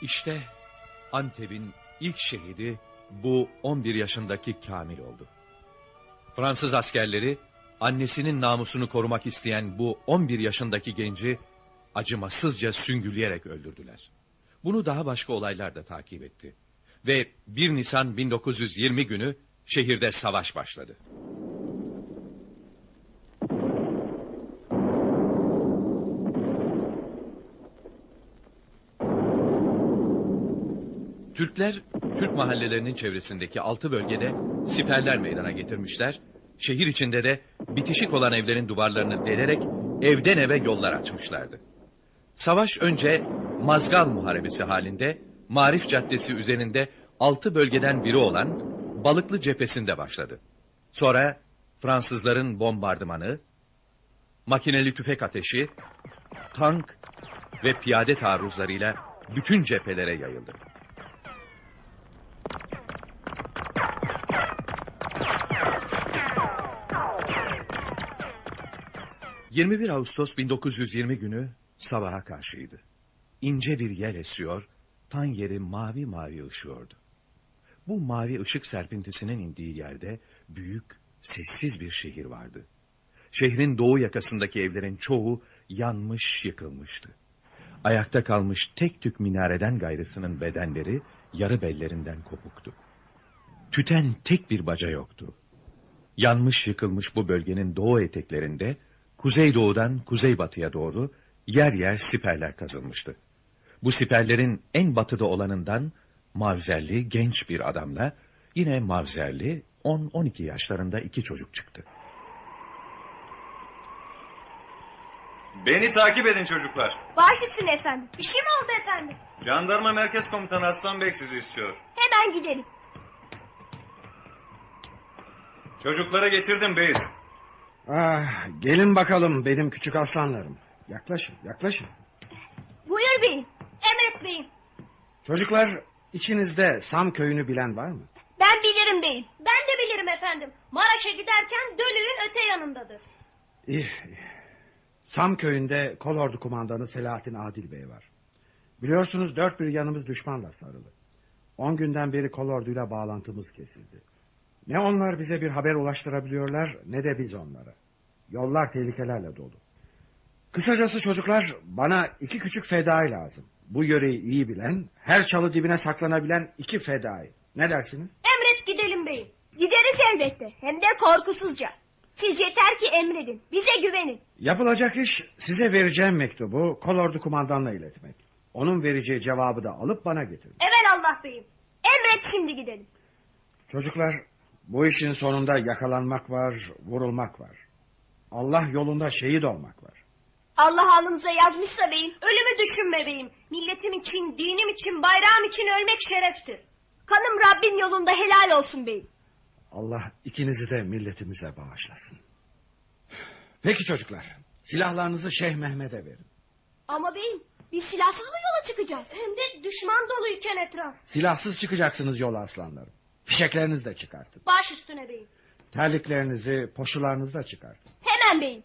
İşte Antep'in ilk şehidi bu 11 yaşındaki Kamil oldu. Fransız askerleri annesinin namusunu korumak isteyen bu 11 yaşındaki genci acımasızca süngüleyerek öldürdüler. Bunu daha başka olaylar da takip etti. Ve 1 Nisan 1920 günü şehirde savaş başladı. Türkler, Türk mahallelerinin çevresindeki 6 bölgede siperler meydana getirmişler, şehir içinde de bitişik olan evlerin duvarlarını delerek evden eve yollar açmışlardı. Savaş önce Mazgal Muharebesi halinde Marif Caddesi üzerinde 6 bölgeden biri olan Balıklı cephesinde başladı. Sonra Fransızların bombardımanı, makineli tüfek ateşi, tank ve piyade taarruzlarıyla bütün cephelere yayıldı. 21 Ağustos 1920 günü sabaha karşıydı. İnce bir yel esiyor, tan yeri mavi mavi ışıyordu. Bu mavi ışık serpintisinin indiği yerde büyük, sessiz bir şehir vardı. Şehrin doğu yakasındaki evlerin çoğu yanmış, yıkılmıştı. Ayakta kalmış tek tük minareden gayrısının bedenleri yarı bellerinden kopuktu. Tüten tek bir baca yoktu. Yanmış yıkılmış bu bölgenin doğu eteklerinde kuzeydoğudan kuzeybatıya doğru yer yer siperler kazılmıştı. Bu siperlerin en batıda olanından mavzerli genç bir adamla yine mavzerli 10-12 yaşlarında 2 çocuk çıktı. Beni takip edin çocuklar. Baş üstüne efendim. Bir şey mi oldu efendim? Jandarma Merkez Komutanı Aslan Bey sizi istiyor. Hemen gidelim. Çocuklara getirdim beyim. Gelin bakalım benim küçük aslanlarım. Yaklaşın, yaklaşın. Buyur beyim. Emret beyim. Çocuklar, içinizde Sam köyünü bilen var mı? Ben bilirim beyim. Ben de bilirim efendim. Maraş'a giderken Dölüğün öte yanındadır. İyi. Sam köyünde kolordu kumandanı Selahattin Adil Bey var. Biliyorsunuz 4 bir yanımız düşmanla sarılı. 10 günden beri kolorduyla bağlantımız kesildi. Ne onlar bize bir haber ulaştırabiliyorlar ne de biz onlara. Yollar tehlikelerle dolu. Kısacası çocuklar, bana 2 küçük fedai lazım. Bu yöreyi iyi bilen, her çalı dibine saklanabilen 2 fedai. Ne dersiniz? Emret gidelim beyim. Gideriz elbette. Hem de korkusuzca. Siz yeter ki emredin. Bize güvenin. Yapılacak iş size vereceğim mektubu kolordu kumandanına iletmek. Onun vereceği cevabı da alıp bana getirin. Evelallah beyim. Emret şimdi gidelim. Çocuklar, bu işin sonunda yakalanmak var, vurulmak var. Allah yolunda şehit olmak var. Allah alnımıza yazmışsa beyim, ölümü düşünme beyim. Milletim için, dinim için, bayrağım için ölmek şereftir. Kanım Rabbin yolunda helal olsun beyim. Allah ikinizi de milletimize bağışlasın. Peki çocuklar, silahlarınızı Şeyh Mehmet'e verin. Ama beyim, biz silahsız mı yola çıkacağız? Hem de düşman doluyken etraf. Silahsız çıkacaksınız yola aslanlarım. Fişeklerinizi de çıkartın. Baş üstüne beyim. Terliklerinizi, poşularınızı da çıkartın. Hemen beyim.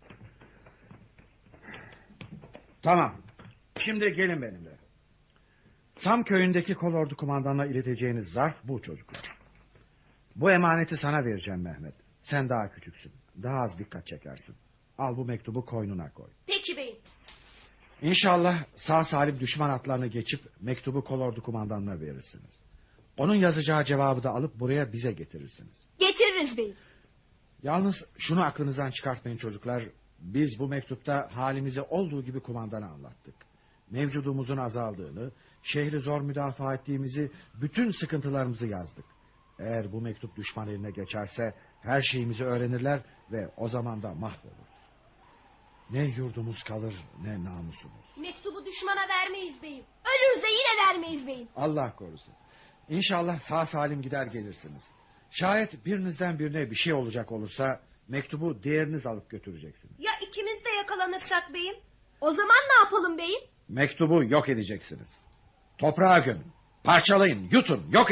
Tamam. Şimdi gelin benimle. Sam köyündeki kolordu kumandanına ileteceğiniz zarf bu çocuklar. Bu emaneti sana vereceğim Mehmet. Sen daha küçüksün. Daha az dikkat çekersin. Al bu mektubu koynuna koy. Peki beyim. İnşallah sağ salim düşman atlarını geçip mektubu kolordu kumandanına verirsiniz. Onun yazacağı cevabı da alıp buraya bize getirirsiniz. Getiririz beyim. Yalnız şunu aklınızdan çıkartmayın çocuklar. Biz bu mektupta halimizi olduğu gibi kumandana anlattık. Mevcudumuzun azaldığını, şehri zor müdafaa ettiğimizi, bütün sıkıntılarımızı yazdık. Eğer bu mektup düşman eline geçerse her şeyimizi öğrenirler ve o zaman da mahvoluruz. Ne yurdumuz kalır ne namusumuz. Mektubu düşmana vermeyiz beyim. Ölürüz de yine vermeyiz beyim. Allah korusun. İnşallah sağ salim gider gelirsiniz. Şayet birinizden birine bir şey olacak olursa mektubu diğeriniz alıp götüreceksiniz. Ya ikimiz de yakalanırsak beyim? O zaman ne yapalım beyim? Mektubu yok edeceksiniz. Toprağa gömün, parçalayın, yutun, yok